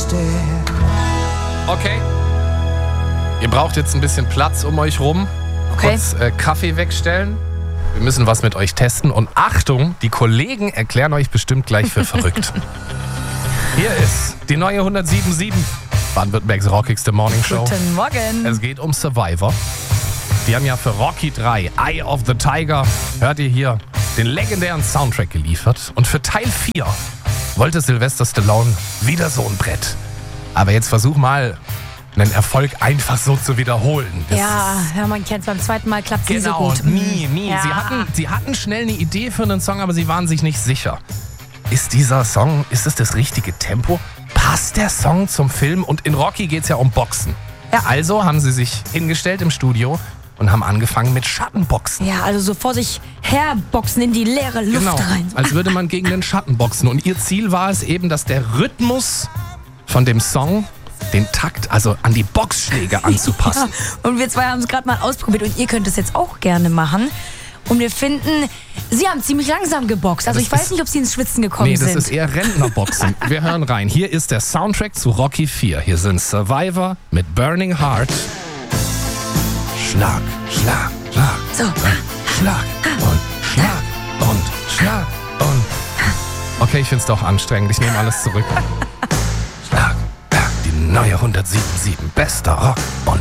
Okay. Ihr braucht jetzt ein bisschen Platz um euch rum. Okay. Kurz Kaffee wegstellen. Wir müssen was mit euch testen. Und Achtung, die Kollegen erklären euch bestimmt gleich für verrückt. Hier ist die neue 107.7. Baden-Württembergs rockigste Morningshow. Guten Morgen. Es geht um Survivor. Die haben ja für Rocky 3, Eye of the Tiger, hört ihr hier, den legendären Soundtrack geliefert. Und für Teil 4 wollte Sylvester Stallone wieder so ein Brett. Aber jetzt versuch mal, einen Erfolg einfach so zu wiederholen. Ja, man kennt es, beim zweiten Mal klappt es nie so Genau, gut. nie. Ja. Sie hatten schnell eine Idee für einen Song, aber sie waren sich nicht sicher. Ist dieser Song, ist es das richtige Tempo? Passt der Song zum Film? Und in Rocky geht es ja um Boxen. Ja. Also haben sie sich hingestellt im Studio und haben angefangen mit Schattenboxen. Ja, also so vor sich herboxen in die leere Luft Genau, rein. als würde man gegen den Schatten boxen. Und ihr Ziel war es eben, dass der Rhythmus von dem Song den Takt, also an die Boxschläge anzupassen. Ja, und wir zwei haben es gerade mal ausprobiert und ihr könnt es jetzt auch gerne machen. Und wir finden, sie haben ziemlich langsam geboxt. Also Das ich weiß ist- nicht, ob sie ins Schwitzen gekommen Nee, das sind. ist eher Rentnerboxen. Wir hören rein. Hier ist der Soundtrack zu Rocky 4. Hier sind Survivor mit Burning Heart. Schlag, Schlag, Schlag. So. Schlag und Schlag und Schlag und... Okay, ich find's doch anstrengend. Ich nehme alles zurück. Schlag, die neue 107.7. Bester Rock und